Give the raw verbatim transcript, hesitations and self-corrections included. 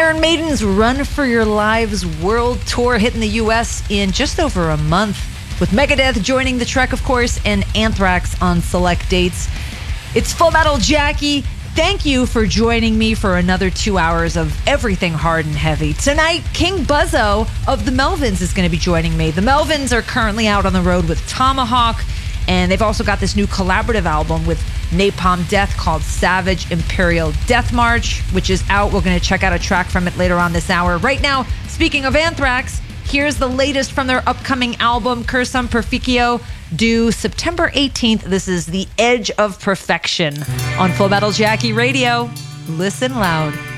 Iron Maiden's Run for Your Lives world tour hitting the U S in just over a month, with Megadeth joining the trek, of course, and Anthrax on select dates. It's Full Metal Jackie. Thank you for joining me for another two hours of everything hard and heavy. Tonight, King Buzzo of the Melvins is going to be joining me. The Melvins are currently out on the road with Tomahawk, and they've also got this new collaborative album with Napalm Death called Savage Imperial Death March, which is out. We're going to check out a track from it later on this hour. Right now, speaking of Anthrax, here's the latest from their upcoming album, Cursum Perficio, due September eighteenth. This is The Edge of Perfection on Full Metal Jackie Radio. Listen loud.